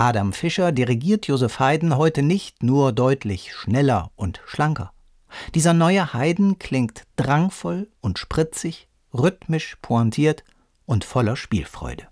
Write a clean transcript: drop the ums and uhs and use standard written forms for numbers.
Adam Fischer dirigiert Joseph Haydn heute nicht nur deutlich schneller und schlanker. Dieser neue Haydn klingt drangvoll und spritzig, rhythmisch pointiert und voller Spielfreude.